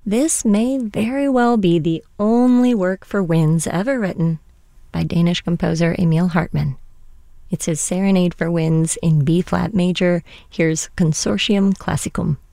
This may very well be the only work for winds ever written by Danish composer Emil Hartmann. It's his Serenade for Winds in B-flat major. Here's Consortium Classicum.